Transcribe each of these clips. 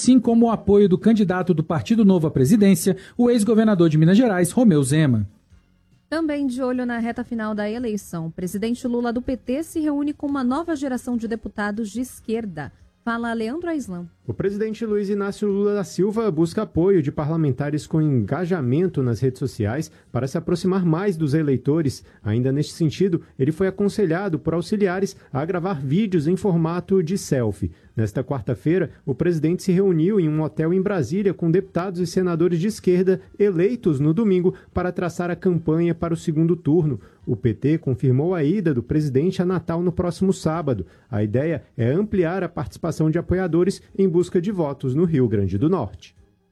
assim como o apoio do candidato do Partido Novo à presidência, o ex-governador de Minas Gerais, Romeu Zema. Também de olho na reta final da eleição, o presidente Lula do PT se reúne com uma nova geração de deputados de esquerda. Fala Leandro Aislan. O presidente Luiz Inácio Lula da Silva busca apoio de parlamentares com engajamento nas redes sociais para se aproximar mais dos eleitores. Ainda neste sentido, ele foi aconselhado por auxiliares a gravar vídeos em formato de selfie. Nesta quarta-feira, o presidente se reuniu em um hotel em Brasília com deputados e senadores de esquerda eleitos no domingo para traçar a campanha para o segundo turno. O PT confirmou a ida do presidente a Natal no próximo sábado. A ideia é ampliar a participação de apoiadores em busca de votos no Rio Grande do Norte.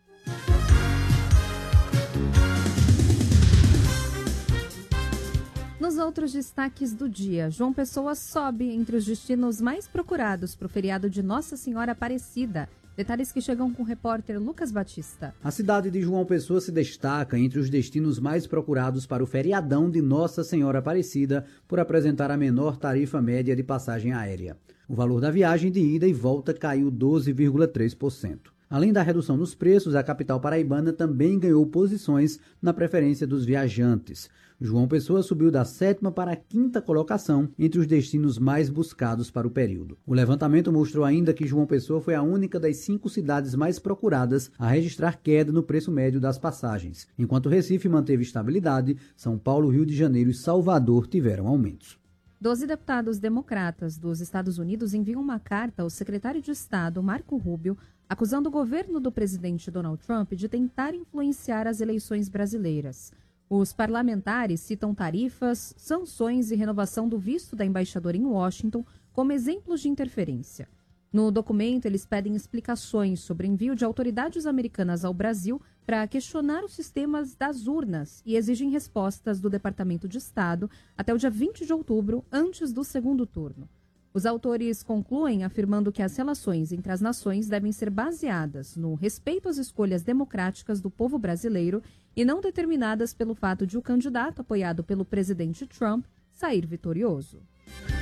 Nos outros destaques do dia, João Pessoa sobe entre os destinos mais procurados para o feriado de Nossa Senhora Aparecida. Detalhes que chegam com o repórter Lucas Batista. A cidade de João Pessoa se destaca entre os destinos mais procurados para o feriadão de Nossa Senhora Aparecida por apresentar a menor tarifa média de passagem aérea. O valor da viagem de ida e volta caiu 12,3%. Além da redução nos preços, a capital paraibana também ganhou posições na preferência dos viajantes. João Pessoa subiu da 7ª para a 5ª colocação entre os destinos mais buscados para o período. O levantamento mostrou ainda que João Pessoa foi a única das 5 cidades mais procuradas a registrar queda no preço médio das passagens. Enquanto Recife manteve estabilidade, São Paulo, Rio de Janeiro e Salvador tiveram aumentos. 12 deputados democratas dos Estados Unidos enviam uma carta ao secretário de Estado, Marco Rubio, acusando o governo do presidente Donald Trump de tentar influenciar as eleições brasileiras. Os parlamentares citam tarifas, sanções e renovação do visto da embaixadora em Washington como exemplos de interferência. No documento, eles pedem explicações sobre o envio de autoridades americanas ao Brasil para questionar os sistemas das urnas e exigem respostas do Departamento de Estado até o dia 20 de outubro, antes do segundo turno. Os autores concluem afirmando que as relações entre as nações devem ser baseadas no respeito às escolhas democráticas do povo brasileiro e não determinadas pelo fato de o candidato apoiado pelo presidente Trump sair vitorioso.